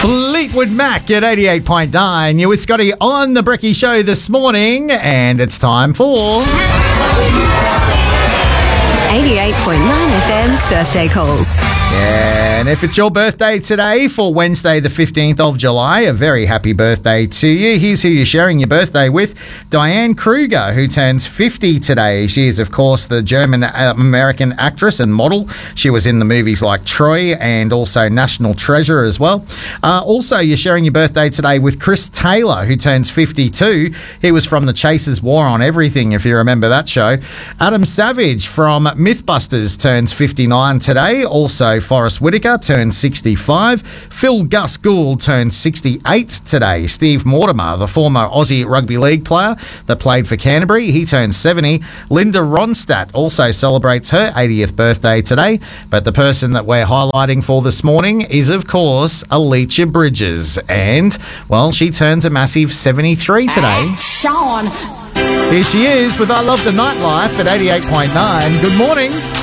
Fleetwood Mac at 88.9. You with Scotty on the Brekkie Show this morning, and it's time for 88.9 FM's birthday calls. And if it's your birthday today for Wednesday the 15th of July, a very happy birthday to you. Here's who you're sharing your birthday with. Diane Kruger, who turns 50 today. She is, of course, the German-American actress and model. She was in the movies like Troy and also National Treasure as well. Also, you're sharing your birthday today with Chris Taylor, who turns 52. He was from The Chasers' War on Everything, if you remember that show. Adam Savage from Mythbusters turns 59 today. Also, Forrest Whitaker turns 65. Phil Gus Gould turns 68 today. Steve Mortimer, the former Aussie Rugby League player that played for Canterbury, he turns 70. Linda Ronstadt also celebrates her 80th birthday today. But the person that we're highlighting for this morning is, of course, Alicia Bridges. And, well, she turns a massive 73 today. Sean. Here she is with I Love the Nightlife at 88.9. Good morning.